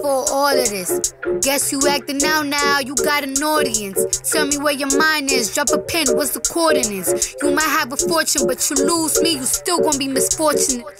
for all of this. Guess you acting out now, you got an audience. Tell me where your mind is, drop a pin, what's the coordinates? You might have a fortune, but you lose me, you still gonna be misfortunate.